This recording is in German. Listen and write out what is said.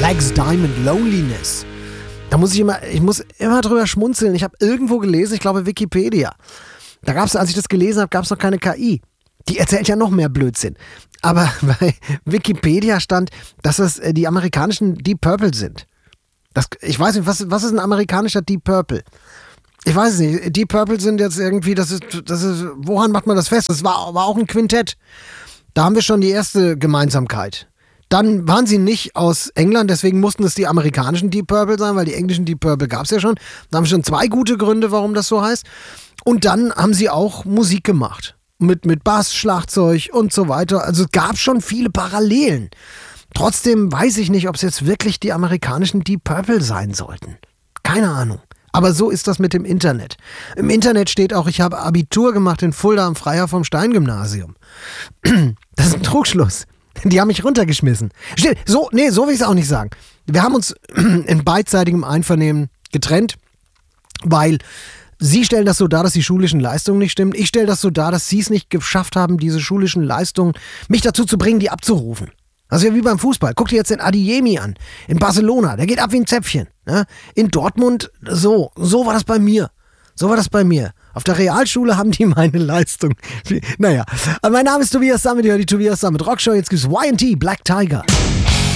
Legs Diamond Loneliness. Ich muss immer drüber schmunzeln. Ich habe irgendwo gelesen, ich glaube Wikipedia. Da gab es, als ich das gelesen habe, gab es noch keine KI. Die erzählt ja noch mehr Blödsinn. Aber bei Wikipedia stand, dass es die amerikanischen Deep Purple sind. Ich weiß nicht, was ist ein amerikanischer Deep Purple? Ich weiß es nicht. Deep Purple sind jetzt irgendwie, woran macht man das fest? Das war auch ein Quintett. Da haben wir schon die erste Gemeinsamkeit. Dann waren sie nicht aus England, deswegen mussten es die amerikanischen Deep Purple sein, weil die englischen Deep Purple gab es ja schon. Da haben wir schon 2 gute Gründe, warum das so heißt. Und dann haben sie auch Musik gemacht. Mit Bass, Schlagzeug und so weiter. Also es gab schon viele Parallelen. Trotzdem weiß ich nicht, ob es jetzt wirklich die amerikanischen Deep Purple sein sollten. Keine Ahnung. Aber so ist das mit dem Internet. Im Internet steht auch, ich habe Abitur gemacht in Fulda am Freiherr vom Stein-Gymnasium. Das ist ein Trugschluss. Die haben mich runtergeschmissen. So will ich es auch nicht sagen. Wir haben uns in beidseitigem Einvernehmen getrennt, weil sie stellen das so dar, dass die schulischen Leistungen nicht stimmen. Ich stelle das so dar, dass sie es nicht geschafft haben, diese schulischen Leistungen, mich dazu zu bringen, die abzurufen. Das ist ja wie beim Fußball. Guck dir jetzt den Adeyemi an. In Barcelona, der geht ab wie ein Zäpfchen. Ne? In Dortmund, so war das bei mir. Auf der Realschule haben die meine Leistung. Naja, mein Name ist Tobias Sammet, ihr hört die Tobias Sammet Rockshow. Jetzt gibt's Y&T, Black Tiger.